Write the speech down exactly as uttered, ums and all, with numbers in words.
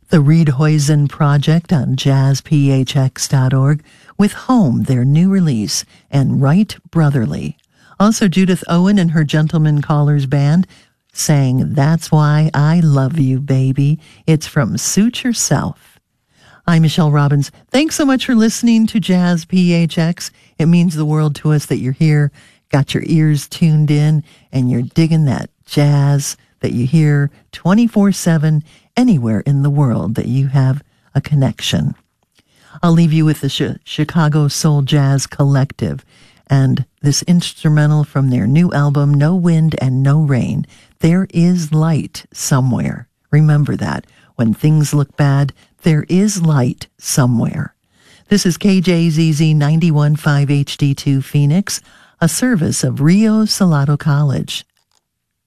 The Reed Hoysen Project on jazz p h x dot org with Home, their new release, and Right Brotherly. Also, Judith Owen and her Gentleman Callers Band sang That's Why I Love You, Baby. It's from Suit Yourself. I'm Michelle Robbins. Thanks so much for listening to Jazz P H X. It means the world to us that you're here, got your ears tuned in, and you're digging that jazz that you hear twenty-four seven anywhere in the world that you have a connection. I'll leave you with the Ch- Chicago Soul Jazz Collective and this instrumental from their new album, No Wind and No Rain. There is light somewhere. Remember that. When things look bad, there is light somewhere. This is K J Z Z ninety-one point five H D two Phoenix, a service of Rio Salado College.